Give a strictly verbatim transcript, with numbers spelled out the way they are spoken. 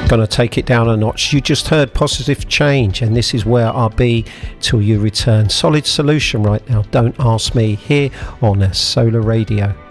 Gonna take it down a notch. You just heard Positive Change, and this is where I'll be till you return. Solid Solution right now. Don't Ask Me, here on Solar Radio.